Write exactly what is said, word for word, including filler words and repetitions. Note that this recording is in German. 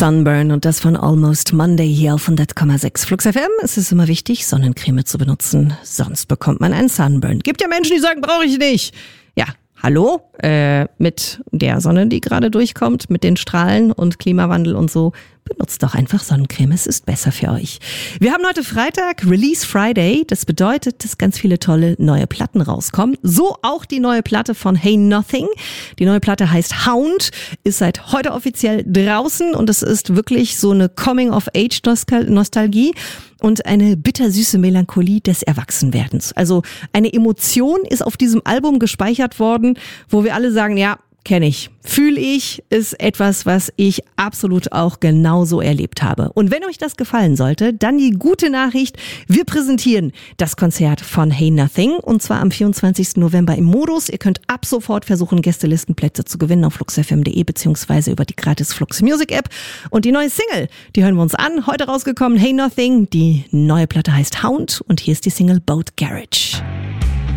Sunburn und das von Almost Monday hier auf hundert Komma sechs Flux F M. Es ist immer wichtig, Sonnencreme zu benutzen, sonst bekommt man einen Sunburn. Gibt ja Menschen, die sagen, brauche ich nicht. Ja, hallo? Äh, mit der Sonne, die gerade durchkommt, mit den Strahlen und Klimawandel und so, benutzt doch einfach Sonnencreme, es ist besser für euch. Wir haben heute Freitag, Release Friday. Das bedeutet, dass ganz viele tolle neue Platten rauskommen. So auch die neue Platte von Hey Nothing. Die neue Platte heißt Hound, ist seit heute offiziell draußen und es ist wirklich so eine Coming-of-Age-Nostalgie und eine bittersüße Melancholie des Erwachsenwerdens. Also eine Emotion ist auf diesem Album gespeichert worden, wo wir alle sagen, ja, kenne ich, fühle ich, ist etwas, was ich absolut auch genauso erlebt habe. Und wenn euch das gefallen sollte, dann die gute Nachricht, wir präsentieren das Konzert von Hey Nothing und zwar am vierundzwanzigsten November im Modus. Ihr könnt ab sofort versuchen, Gästelistenplätze zu gewinnen auf flux f m punkt de beziehungsweise über die gratis Flux Music App. Und die neue Single, die hören wir uns an, heute rausgekommen, Hey Nothing. Die neue Platte heißt Hound und hier ist die Single Boat Garage.